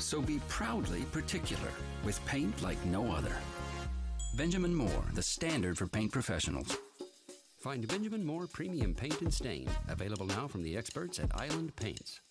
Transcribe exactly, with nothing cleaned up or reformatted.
So be proudly particular with paint like no other. Benjamin Moore, the standard for paint professionals. Find Benjamin Moore Premium Paint and Stain, available now from the experts at Island Paints.